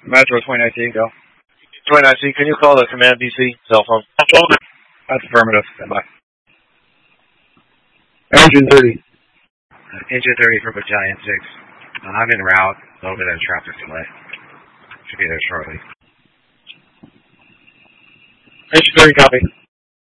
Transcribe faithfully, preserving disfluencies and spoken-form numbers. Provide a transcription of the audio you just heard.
Metro twenty nineteen, go. twenty nineteen, can you call the Command B C cell phone? That's affirmative. Stand by. Engine thirty. Uh, Engine thirty for Battalion six. Uh, I'm en route. A little bit of traffic delay. Should be there shortly. Engine thirty, copy.